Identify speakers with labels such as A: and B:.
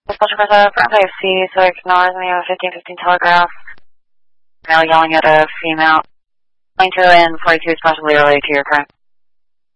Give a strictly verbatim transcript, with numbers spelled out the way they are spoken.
A: Special Force, uh, front I F C, so ignores me on fifteen fifteen telegraph. Male yelling at a female. twenty-two and forty-two is possibly related to your current.